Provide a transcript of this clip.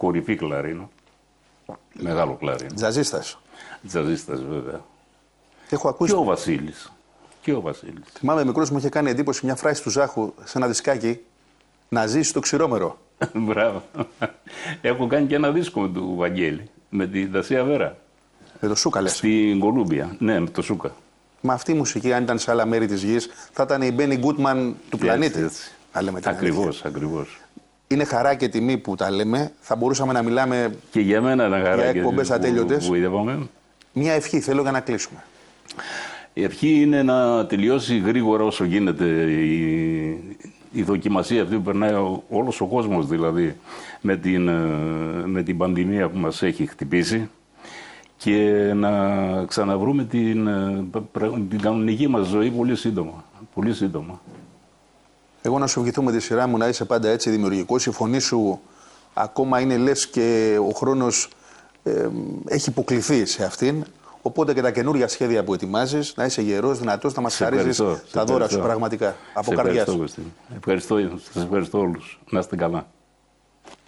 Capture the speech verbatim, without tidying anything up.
κορυφή κλαρίνο. Μεγάλο κλαρίνο. Τζαζίστας. Τζαζίστας βέβαια. Έχω ακούσει. Και ο Βασίλης. Και ο Βασίλης. Θυμάμαι μικρός μου είχε κάνει εντύπωση μια φράση του Ζάχου σε ένα δισκάκι. Να ζήσει στο ξηρόμερο. Μπράβο. Έχω κάνει και ένα δίσκο με του Βαγγέλη. Με τη Δασία Βέρα. Με το Σούκα λες. Στην Κολούμπια. Ναι, με το Σούκα. Μα αυτή η μουσική, αν ήταν σε άλλα μέρη της γης, θα ήταν η Μπένι Γκούτμαν του πλανήτη. Έτσι, έτσι. Ακριβώς, ακριβώς. Είναι χαρά και τιμή που τα λέμε. Θα μπορούσαμε να μιλάμε και για μένα είναι χαρά για εκπομπές ατέλειωτες. Μια ευχή θέλω για να κλείσουμε. Η ευχή είναι να τελειώσει γρήγορα όσο γίνεται η, η δοκιμασία αυτή που περνάει όλος ο κόσμος, δηλαδή με την, με την πανδημία που μας έχει χτυπήσει, και να ξαναβρούμε την, την κανονική μας ζωή πολύ σύντομα. Πολύ σύντομα. Εγώ να σου ευχηθώ με τη σειρά μου να είσαι πάντα έτσι δημιουργικός. Η φωνή σου ακόμα είναι λες και ο χρόνος ε, έχει υποκληθεί σε αυτήν. Οπότε και τα καινούργια σχέδια που ετοιμάζεις, να είσαι γερός, δυνατός, να μας χαρίζεις τα δώρα σου πραγματικά. Από καρδιάς. Ευχαριστώ, ευχαριστώ, σας ευχαριστώ όλους. Να είστε καλά.